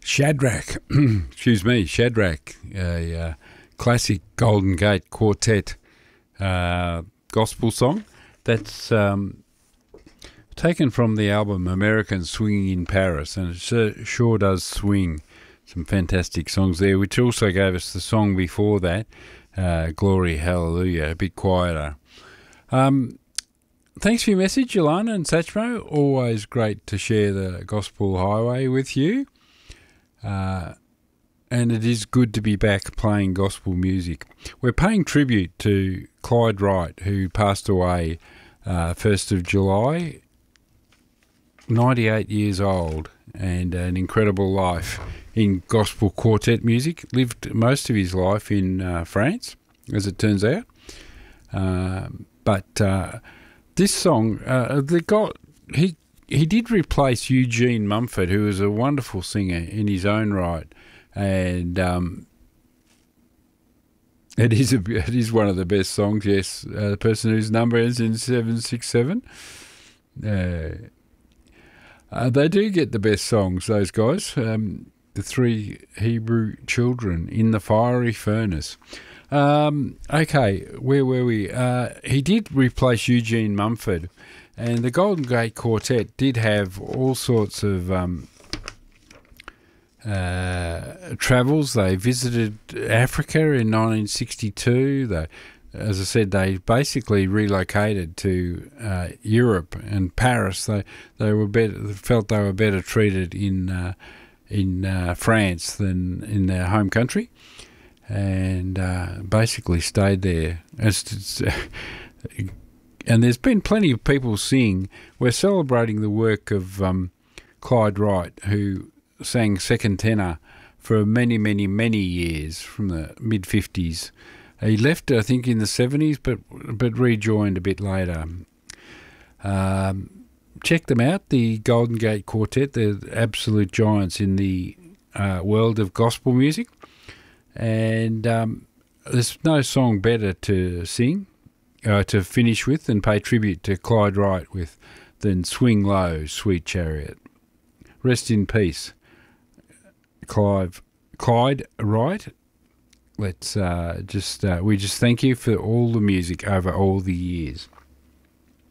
Shadrach, excuse me, Shadrach, a classic Golden Gate Quartet gospel song that's taken from the album American Swinging in Paris, and it sure does swing. Some fantastic songs there, which also gave us the song before that, Glory Hallelujah, a bit quieter. Thanks for your message, Yolanda and Satchmo. Always great to share the Gospel Highway with you. And it is good to be back playing gospel music. We're paying tribute to Clyde Wright, who passed away 1st of July, 98 years old, and an incredible life in gospel quartet music. Lived most of his life in France, as it turns out. But this song, he did replace Eugene Mumford, who was a wonderful singer in his own right, and it is one of the best songs. Yes, the person whose number ends in 767. They do get the best songs, those guys. The three Hebrew children in the fiery furnace. Okay, where were we? He did replace Eugene Mumford. And the Golden Gate Quartet did have all sorts of travels. They visited Africa in 1962. As I said, they basically relocated to Europe and Paris. They felt they were better treated in France than in their home country, and basically stayed there. And there's been plenty of people sing. We're celebrating the work of Clyde Wright, who sang second tenor for many, many, many years from the mid-50s. He left, I think, in the 70s, but rejoined a bit later. Check them out, the Golden Gate Quartet. They're absolute giants in the world of gospel music. And there's no song better to sing, to finish with and pay tribute to Clyde Wright with than Swing Low, Sweet Chariot. Rest in peace, Clyde Wright. Let's we just thank you for all the music over all the years.